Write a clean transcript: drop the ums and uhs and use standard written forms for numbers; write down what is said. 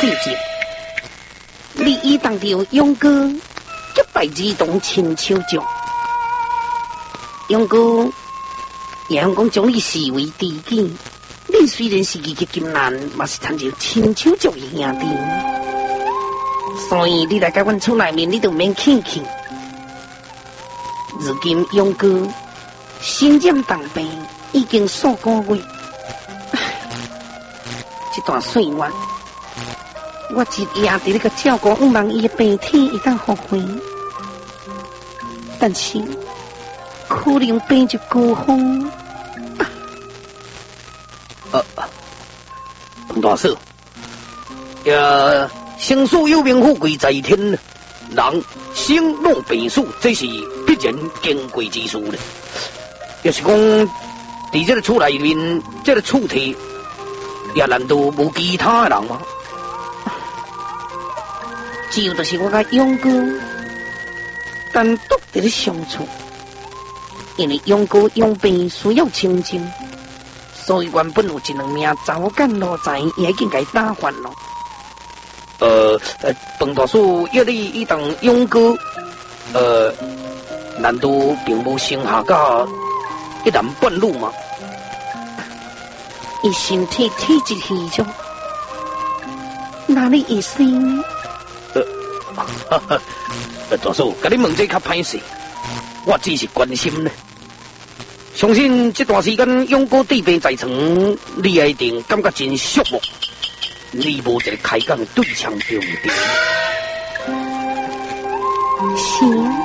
细节。你已当着勇哥击败儿童亲手将，勇哥也向讲将你视为知己。你虽然是二级金兰，嘛是参照亲手将的兄弟，所以你来到阮厝内面，你就免客气。如今勇哥身染重病，已经数个月，这段岁月，我一夜伫咧个照顾，毋望伊的病体会当复回，但是可能病就高峰。 彭大嫂，生死有命，富贵在天，人生老病死，这是必然经过之事咧。要是讲伫这个厝内面，这个厝体，也难道无其他的人吗？ 只有就是我甲勇哥单独伫咧相处，因为勇哥养病需要清静。所以原本有一两名查某干路仔，也已经该打发了。 彭大叔要你一当勇哥，难道并无剩下甲一男半女吗？ 伊身体体质虚弱，哪里会生？ 大叔，甲你问这较歹势，我只是关心呢。相信这段时间勇哥治病在床，你一定感觉真寂寞。你无一个开讲的对象对不对？ 是。